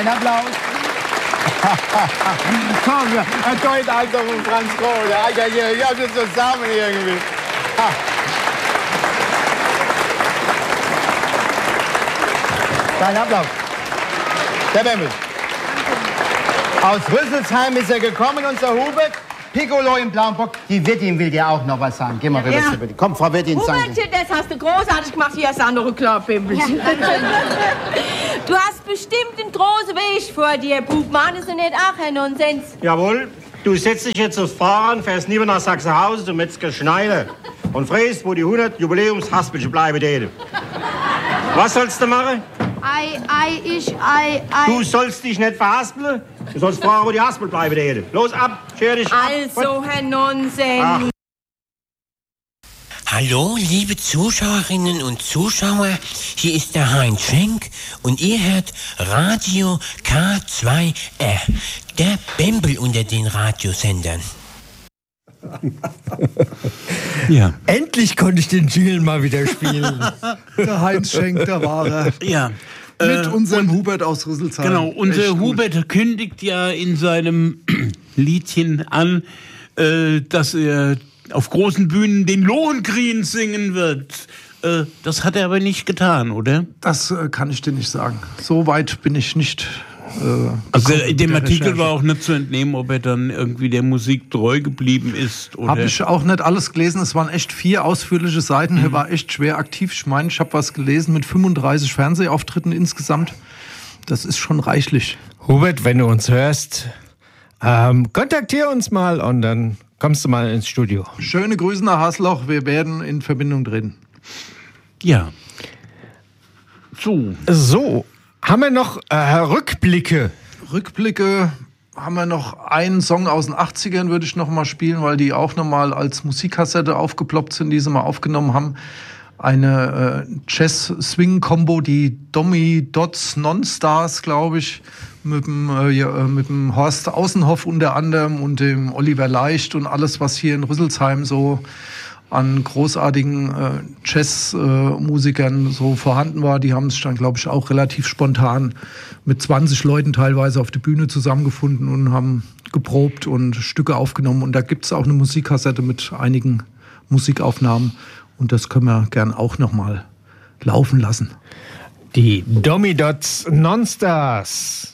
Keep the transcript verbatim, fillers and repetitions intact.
Ein Applaus. Komm, ein Deut also von Franz Kohl. Ja, ja, ja, ja, das zusammen irgendwie. Ha. Ein Applaus. Der Bemmel. Aus Rüsselsheim ist er gekommen, unser Hubert. Piccolo im blauen Bock. Die Wirtin will dir auch noch was sagen. Geh mal rüber, ja. Bitte. Komm, Frau Wirtin, sagen Sie. Hubertchen, das hast du großartig gemacht. Hier ist andere Klappimpel. Ja. Du hast bestimmt einen großen Weg vor dir, Bub. Mann, ist nicht auch ein Nonsens. Jawohl. Du setzt dich jetzt aufs Fahren, fährst nie nach Sachsenhausen zum Metzger Schneider und fragst, wo die hundert Jubiläumshaspelchen bleiben denen. Was sollst du machen? Ei, ei, ich, ei, ei. Du sollst dich nicht verhaspeln. Du sollst fragen, wo die Haspel bleiben denen. Los, ab, scher dich ab. Also, Herr Nonsens. Ach. Hallo, liebe Zuschauerinnen und Zuschauer, hier ist der Heinz Schenk und ihr hört Radio K zwei R, der Bembel unter den Radiosendern. Ja. Endlich konnte ich den Jingle mal wieder spielen. Der Heinz Schenk, der Wahre. Ja. Mit äh, unserem Hubert aus Rüsselsheim. Genau, unser Hubert kündigt ja in seinem Liedchen an, äh, dass er auf großen Bühnen den Lohengrin singen wird. Äh, das hat er aber nicht getan, oder? Das äh, kann ich dir nicht sagen. So weit bin ich nicht. Äh, also in dem Artikel Recherche. War auch nicht zu entnehmen, ob er dann irgendwie der Musik treu geblieben ist. Oder? Habe ich auch nicht alles gelesen. Es waren echt vier ausführliche Seiten. Mhm. Er war echt schwer aktiv. Ich meine, ich habe was gelesen mit fünfunddreißig Fernsehauftritten insgesamt. Das ist schon reichlich. Hubert, wenn du uns hörst, ähm, kontaktiere uns mal und dann kommst du mal ins Studio. Schöne Grüße nach Hasloch. Wir werden in Verbindung treten. Ja. So. So. Haben wir noch äh, Rückblicke? Rückblicke haben wir noch einen Song aus den achtzigern, würde ich noch mal spielen, weil die auch noch mal als Musikkassette aufgeploppt sind, die sie mal aufgenommen haben. Eine äh, Jazz-Swing-Kombo, die Domi Dots Non-Stars, glaube ich, mit dem, äh, ja, mit dem Horst Außenhoff unter anderem und dem Oliver Leicht und alles, was hier in Rüsselsheim so an großartigen äh, Jazzmusikern äh, so vorhanden war. Die haben sich dann, glaube ich, auch relativ spontan mit zwanzig Leuten teilweise auf der Bühne zusammengefunden und haben geprobt und Stücke aufgenommen. Und da gibt es auch eine Musikkassette mit einigen Musikaufnahmen. Und das können wir gern auch noch mal laufen lassen. Die Domi Dots Non-Stars.